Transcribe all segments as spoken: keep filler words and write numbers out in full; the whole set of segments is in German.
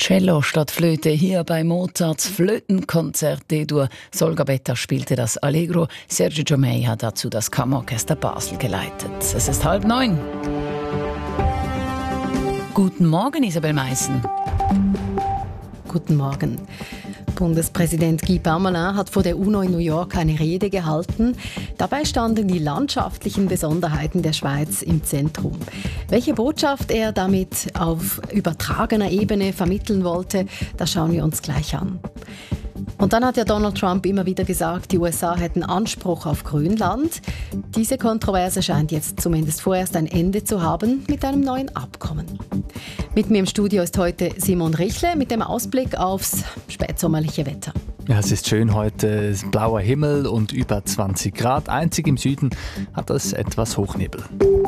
Cello statt Flöte hier bei Mozarts Flötenkonzert D-Dur. Solga Betta spielte das Allegro. Sergio Giomei hat dazu das Kammerorchester Basel geleitet. Es ist halb neun. Guten Morgen, Isabel Meissen. Guten Morgen. Bundespräsident Guy Parmelin hat vor der UNO in New York eine Rede gehalten. Dabei standen die landschaftlichen Besonderheiten der Schweiz im Zentrum. Welche Botschaft er damit auf übertragener Ebene vermitteln wollte, das schauen wir uns gleich an. Und dann hat ja Donald Trump immer wieder gesagt, die U S A hätten Anspruch auf Grönland. Diese Kontroverse scheint jetzt zumindest vorerst ein Ende zu haben mit einem neuen Abkommen. Mit mir im Studio ist heute Simon Richle mit dem Ausblick aufs spätsommerliche Wetter. Ja, es ist schön heute, blauer Himmel und über zwanzig Grad. Einzig im Süden hat es etwas Hochnebel.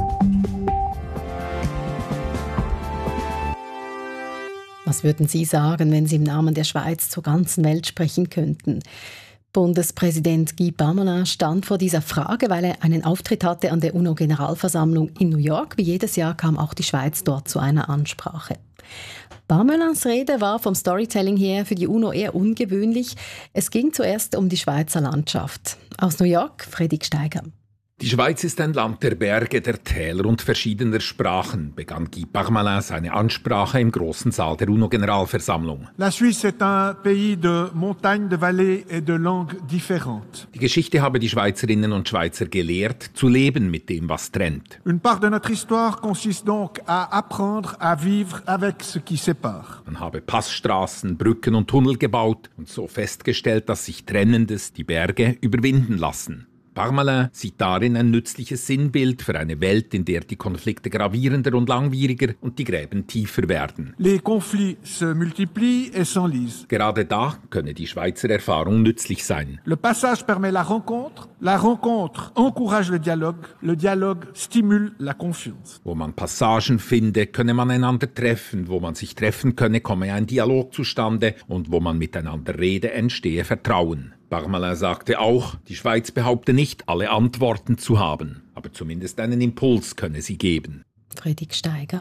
Was würden Sie sagen, wenn Sie im Namen der Schweiz zur ganzen Welt sprechen könnten? Bundespräsident Guy Parmelin stand vor dieser Frage, weil er einen Auftritt hatte an der UNO-Generalversammlung in New York. Wie jedes Jahr kam auch die Schweiz dort zu einer Ansprache. Parmelins Rede war vom Storytelling her für die UNO eher ungewöhnlich. Es ging zuerst um die Schweizer Landschaft. Aus New York, Fredrik Steiger. Die Schweiz ist ein Land der Berge, der Täler und verschiedener Sprachen, begann Guy Parmelin seine Ansprache im großen Saal der UNO-Generalversammlung. La Suisse est un pays de montagnes, de vallées et de langues différentes. Die Geschichte habe die Schweizerinnen und Schweizer gelehrt, zu leben mit dem, was trennt. Une part de notre histoire consiste donc à apprendre à vivre avec ce qui sépare. Man habe Passstraßen, Brücken und Tunnel gebaut und so festgestellt, dass sich Trennendes, die Berge, überwinden lassen. Parmelin sieht darin ein nützliches Sinnbild für eine Welt, in der die Konflikte gravierender und langwieriger und die Gräben tiefer werden. Les conflits se multiplient et s'enlisent. Gerade da könne die Schweizer Erfahrung nützlich sein. Le passage permet la rencontre, la rencontre encourage le dialogue, le dialogue stimule la confiance. Wo man Passagen finde, könne man einander treffen, wo man sich treffen könne, komme ein Dialog zustande und wo man miteinander rede, entstehe Vertrauen. Parmelin sagte auch, die Schweiz behaupte nicht, alle Antworten zu haben, aber zumindest einen Impuls könne sie geben. Fredrik Steiger.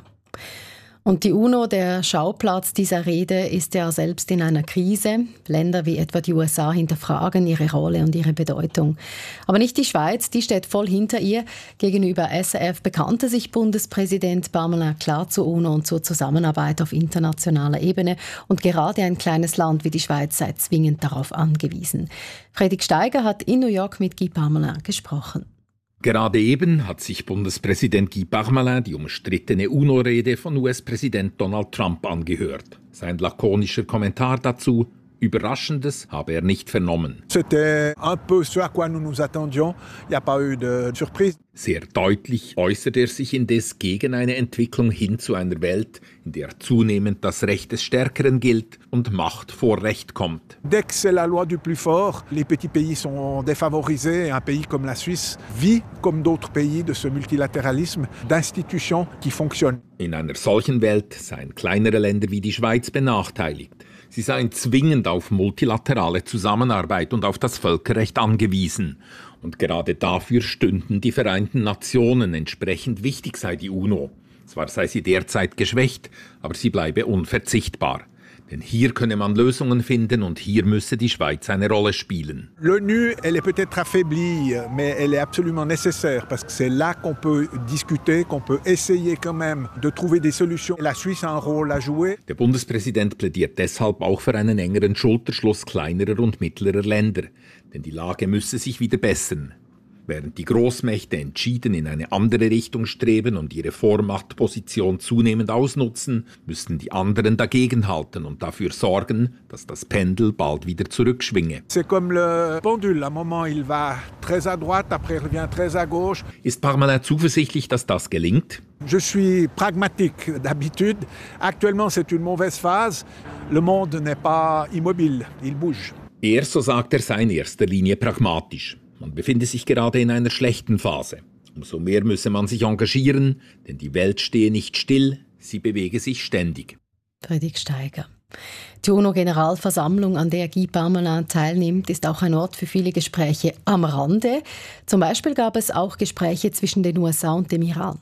Und die UNO, der Schauplatz dieser Rede, ist ja selbst in einer Krise. Länder wie etwa die U S A hinterfragen ihre Rolle und ihre Bedeutung. Aber nicht die Schweiz, die steht voll hinter ihr. Gegenüber S R F bekannte sich Bundespräsident Parmelin klar zur UNO und zur Zusammenarbeit auf internationaler Ebene. Und gerade ein kleines Land wie die Schweiz sei zwingend darauf angewiesen. Fredrik Steiger hat in New York mit Guy Parmelin gesprochen. Gerade eben hat sich Bundespräsident Guy Parmelin die umstrittene UNO-Rede von U S-Präsident Donald Trump angehört. Sein lakonischer Kommentar dazu: Überraschendes habe er nicht vernommen. C'était un peu ce à quoi nous nous attendions. Il n'y a pas eu de surprise. Sehr deutlich äußert er sich indes gegen eine Entwicklung hin zu einer Welt, in der zunehmend das Recht des Stärkeren gilt und Macht vor Recht kommt. Dès que c'est la loi du plus fort, les petits pays sont défavorisés. Un pays comme la Suisse vit comme d'autres pays de ce multilatéralisme, d'institutions qui fonctionnent. In einer solchen Welt seien kleinere Länder wie die Schweiz benachteiligt. Sie seien zwingend auf multilaterale Zusammenarbeit und auf das Völkerrecht angewiesen. Und gerade dafür stünden die Vereinten Nationen, entsprechend wichtig sei die UNO. Zwar sei sie derzeit geschwächt, aber sie bleibe unverzichtbar. Denn hier könne man Lösungen finden und hier müsse die Schweiz eine Rolle spielen. L'ONU, elle est peut-être affaiblie, mais elle est absolument nécessaire parce que c'est là qu'on peut discuter, qu'on peut essayer quand même de trouver des solutions. La Suisse a un rôle à jouer. Der Bundespräsident plädiert deshalb auch für einen engeren Schulterschluss kleinerer und mittlerer Länder, denn die Lage müsse sich wieder bessern. Während die Großmächte entschieden in eine andere Richtung streben und ihre Vormachtposition zunehmend ausnutzen, müssten die anderen dagegenhalten und dafür sorgen, dass das Pendel bald wieder zurückschwinge. C'est comme le pendule, à un moment il va très à droite, après il revient très à gauche. Ist Parmelin zuversichtlich, dass das gelingt? Je suis pragmatique d'habitude. Actuellement c'est une mauvaise phase. Le monde n'est pas immobile, il bouge. Er, so sagt er, sei in erster Linie pragmatisch. Man befinde sich gerade in einer schlechten Phase. Umso mehr müsse man sich engagieren, denn die Welt stehe nicht still, sie bewege sich ständig. Fredrik Steiger. Die UNO-Generalversammlung, an der Guy Parmelin teilnimmt, ist auch ein Ort für viele Gespräche am Rande. Zum Beispiel gab es auch Gespräche zwischen den U S A und dem Iran.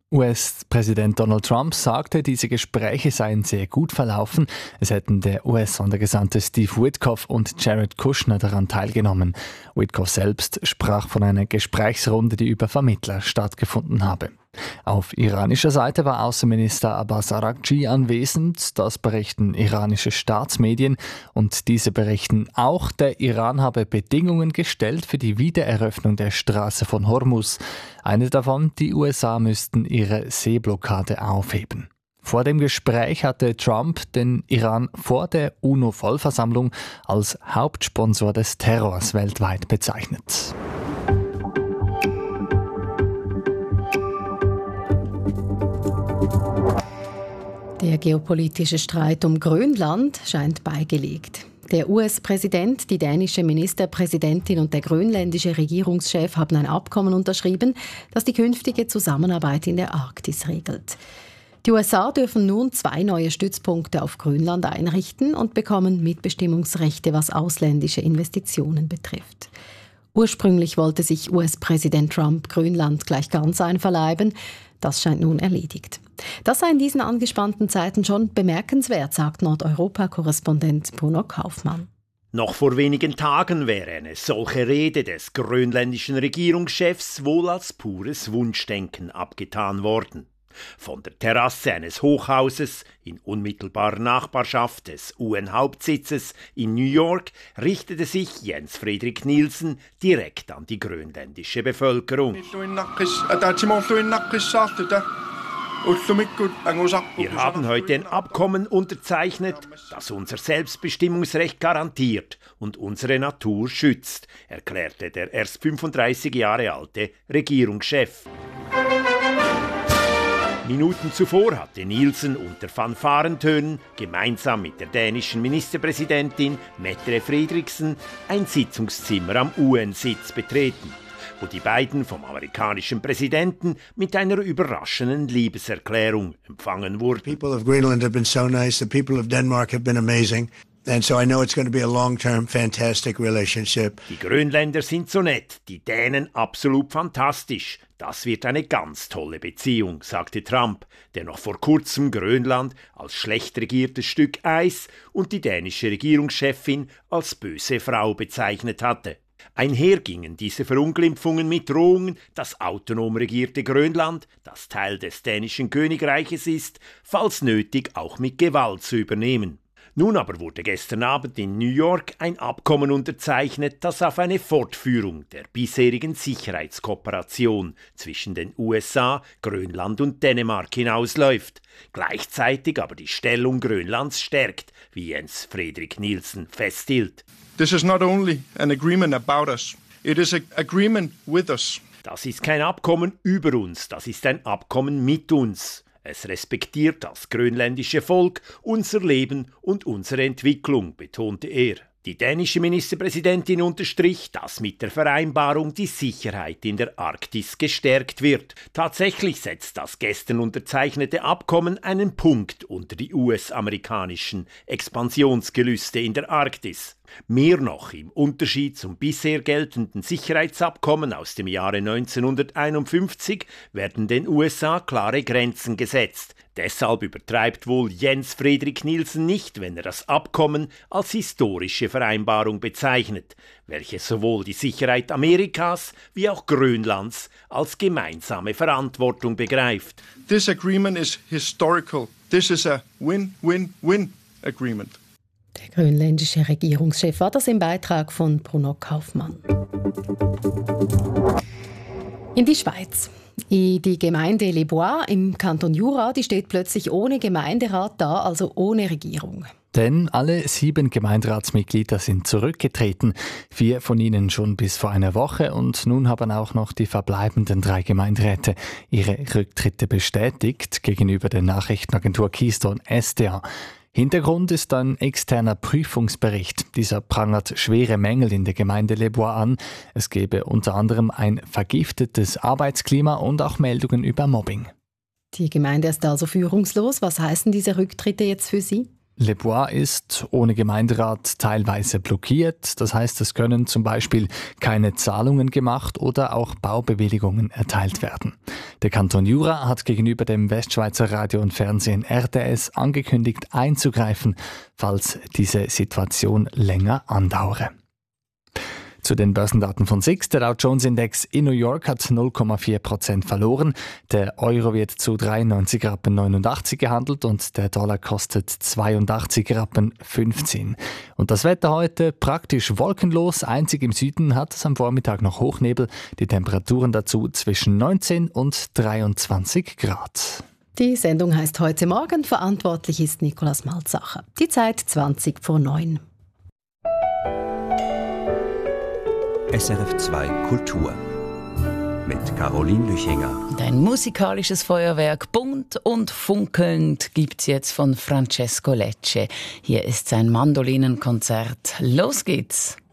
U S-Präsident Donald Trump sagte, diese Gespräche seien sehr gut verlaufen. Es hätten der U S-Sondergesandte Steve Witkoff und Jared Kushner daran teilgenommen. Witkoff selbst sprach von einer Gesprächsrunde, die über Vermittler stattgefunden habe. Auf iranischer Seite war Außenminister Abbas Araghchi anwesend. Das berichten iranische Staatsmedien. Und diese berichten auch, der Iran habe Bedingungen gestellt für die Wiedereröffnung der Straße von Hormuz. Eine davon, die U S A müssten ihre Seeblockade aufheben. Vor dem Gespräch hatte Trump den Iran vor der UNO-Vollversammlung als Hauptsponsor des Terrors weltweit bezeichnet. Der geopolitische Streit um Grönland scheint beigelegt. Der U S-Präsident, die dänische Ministerpräsidentin und der grönländische Regierungschef haben ein Abkommen unterschrieben, das die künftige Zusammenarbeit in der Arktis regelt. Die U S A dürfen nun zwei neue Stützpunkte auf Grönland einrichten und bekommen Mitbestimmungsrechte, was ausländische Investitionen betrifft. Ursprünglich wollte sich U S-Präsident Trump Grönland gleich ganz einverleiben. Das scheint nun erledigt. Das sei in diesen angespannten Zeiten schon bemerkenswert, sagt Nordeuropa-Korrespondent Bruno Kaufmann. Noch vor wenigen Tagen wäre eine solche Rede des grönländischen Regierungschefs wohl als pures Wunschdenken abgetan worden. Von der Terrasse eines Hochhauses in unmittelbarer Nachbarschaft des U N-Hauptsitzes in New York richtete sich Jens Fredrik Nielsen direkt an die grönländische Bevölkerung. Wir haben heute ein Abkommen unterzeichnet, das unser Selbstbestimmungsrecht garantiert und unsere Natur schützt, erklärte der erst fünfunddreißig Jahre alte Regierungschef. Minuten zuvor hatte Nielsen unter Fanfarentönen gemeinsam mit der dänischen Ministerpräsidentin Mette Frederiksen ein Sitzungszimmer am U N-Sitz betreten, wo die beiden vom amerikanischen Präsidenten mit einer überraschenden Liebeserklärung empfangen wurden. The people of Greenland have been so nice. The people of Denmark have been amazing. And so I know it's going to be a long-term, fantastic relationship. Die Grönländer sind so nett, die Dänen absolut fantastisch. Das wird eine ganz tolle Beziehung, sagte Trump, der noch vor kurzem Grönland als schlecht regiertes Stück Eis und die dänische Regierungschefin als böse Frau bezeichnet hatte. Einher gingen diese Verunglimpfungen mit Drohungen, das autonom regierte Grönland, das Teil des dänischen Königreiches ist, falls nötig auch mit Gewalt zu übernehmen. Nun aber wurde gestern Abend in New York ein Abkommen unterzeichnet, das auf eine Fortführung der bisherigen Sicherheitskooperation zwischen den U S A, Grönland und Dänemark hinausläuft, gleichzeitig aber die Stellung Grönlands stärkt, wie Jens Fredrik Nielsen festhielt. This is not only an agreement about us, it is an agreement with us. Das ist kein Abkommen über uns, das ist ein Abkommen mit uns. Es respektiert das grönländische Volk, unser Leben und unsere Entwicklung, betonte er. Die dänische Ministerpräsidentin unterstrich, dass mit der Vereinbarung die Sicherheit in der Arktis gestärkt wird. Tatsächlich setzt das gestern unterzeichnete Abkommen einen Punkt unter die U S-amerikanischen Expansionsgelüste in der Arktis. Mehr noch, im Unterschied zum bisher geltenden Sicherheitsabkommen aus dem Jahre neunzehnhunderteinundfünfzig werden den U S A klare Grenzen gesetzt. Deshalb übertreibt wohl Jens Fredrik Nielsen nicht, wenn er das Abkommen als historische Vereinbarung bezeichnet, welche sowohl die Sicherheit Amerikas wie auch Grönlands als gemeinsame Verantwortung begreift. This agreement is historical. This is a win-win-win agreement. Der grönländische Regierungschef war das im Beitrag von Bruno Kaufmann. In die Schweiz. Die Gemeinde Les Bois im Kanton Jura, die steht plötzlich ohne Gemeinderat da, also ohne Regierung. Denn alle sieben Gemeinderatsmitglieder sind zurückgetreten, vier von ihnen schon bis vor einer Woche und nun haben auch noch die verbleibenden drei Gemeinderäte ihre Rücktritte bestätigt gegenüber der Nachrichtenagentur Keystone S D A. Hintergrund ist ein externer Prüfungsbericht. Dieser prangert schwere Mängel in der Gemeinde Les Bois an. Es gebe unter anderem ein vergiftetes Arbeitsklima und auch Meldungen über Mobbing. Die Gemeinde ist also führungslos. Was heißen diese Rücktritte jetzt für Sie? Le Bois ist ohne Gemeinderat teilweise blockiert. Das heißt, es können zum Beispiel keine Zahlungen gemacht oder auch Baubewilligungen erteilt werden. Der Kanton Jura hat gegenüber dem Westschweizer Radio und Fernsehen R T S angekündigt, einzugreifen, falls diese Situation länger andauere. Zu den Börsendaten von S I X. Der Dow Jones Index in New York hat null Komma vier Prozent verloren. Der Euro wird zu dreiundneunzig Rappen neunundachtzig gehandelt und der Dollar kostet zweiundachtzig Rappen fünfzehn. Und das Wetter heute praktisch wolkenlos. Einzig im Süden hat es am Vormittag noch Hochnebel. Die Temperaturen dazu zwischen neunzehn und dreiundzwanzig Grad. Die Sendung heißt «Heute Morgen». Verantwortlich ist Nikolaus Malzacher. Die Zeit zwanzig vor neun. S R F zwei Kultur mit Caroline Lüchinger. Ein musikalisches Feuerwerk, bunt und funkelnd, gibt's jetzt von Francesco Lecce. Hier ist sein Mandolinenkonzert. Los geht's!